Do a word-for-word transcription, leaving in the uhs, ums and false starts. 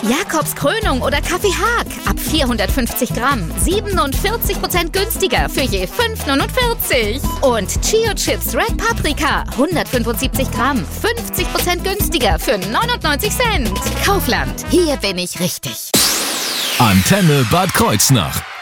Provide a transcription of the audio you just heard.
Jakobs Krönung oder Kaffee Haag ab vierhundertfünfzig Gramm, siebenundvierzig Prozent günstiger für je fünf neunundvierzig. Und Chio Chips Red Paprika hundertfünfundsiebzig Gramm, fünfzig Prozent günstiger für neunundneunzig Cent. Kaufland, hier bin ich richtig. Antenne Bad Kreuznach.